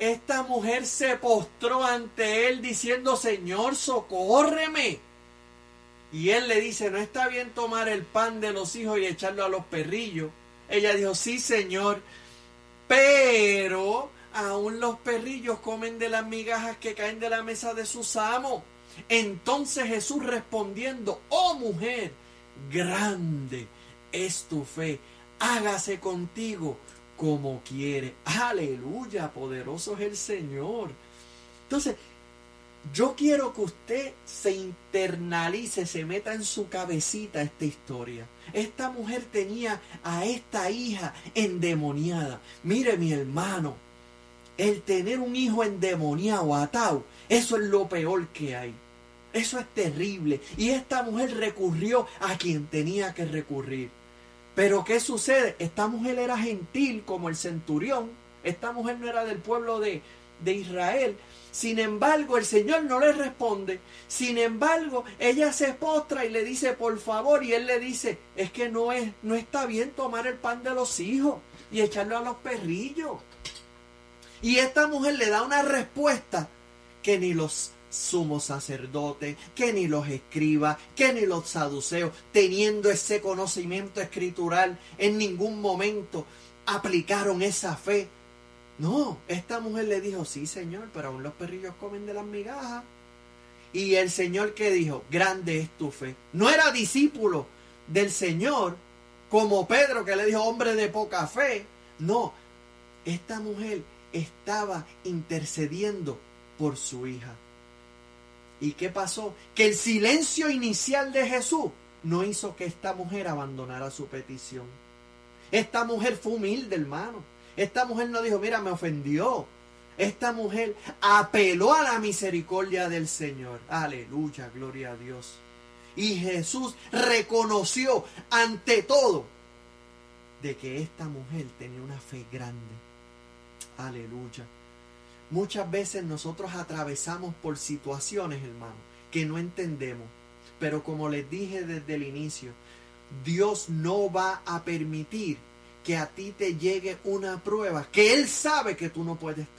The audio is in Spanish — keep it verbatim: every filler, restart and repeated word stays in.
esta mujer se postró ante él diciendo, Señor, socórreme. Y él le dice, no está bien tomar el pan de los hijos y echarlo a los perrillos. Ella dijo, sí, Señor, pero aún los perrillos comen de las migajas que caen de la mesa de sus amos. Entonces Jesús respondiendo, oh mujer, grande es tu fe, hágase contigo como quiere. Aleluya, poderoso es el Señor. Entonces, yo quiero que usted se internalice, se meta en su cabecita esta historia. Esta mujer tenía a esta hija endemoniada. Mire, mi hermano, el tener un hijo endemoniado, atado, eso es lo peor que hay. Eso es terrible. Y esta mujer recurrió a quien tenía que recurrir. Pero ¿qué sucede? Esta mujer era gentil como el centurión. Esta mujer no era del pueblo de, de Israel. Sin embargo, el Señor no le responde. Sin embargo, ella se postra y le dice, por favor. Y él le dice, es que no, es, no está bien tomar el pan de los hijos y echarlo a los perrillos. Y esta mujer le da una respuesta que ni los sumos sacerdotes, que ni los escribas, que ni los saduceos, teniendo ese conocimiento escritural, en ningún momento aplicaron esa fe. No, esta mujer le dijo, sí, Señor, pero aún los perrillos comen de las migajas. Y el Señor, ¿qué dijo? Grande es tu fe. No era discípulo del Señor como Pedro, que le dijo, hombre de poca fe. No, esta mujer estaba intercediendo por su hija. ¿Y qué pasó? Que el silencio inicial de Jesús no hizo que esta mujer abandonara su petición. Esta mujer fue humilde, hermano. Esta mujer no dijo, mira, me ofendió. Esta mujer apeló a la misericordia del Señor. Aleluya, gloria a Dios. Y Jesús reconoció ante todo de que esta mujer tenía una fe grande. Aleluya. Muchas veces nosotros atravesamos por situaciones, hermano, que no entendemos. Pero como les dije desde el inicio, Dios no va a permitir que a ti te llegue una prueba que Él sabe que tú no puedes